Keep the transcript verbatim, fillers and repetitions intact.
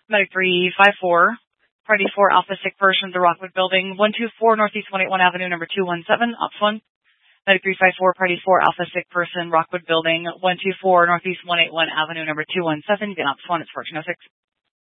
Medic three five four, Party four Alpha Sick Person, the Rockwood Building, one two four Northeast one eighty-one Avenue, number two one seven, Ops one. Medic three five four, Party four Alpha Sick Person, Rockwood Building, one two four Northeast one eighty-one Avenue, number two one seven, Ops one, it's fourteen oh six.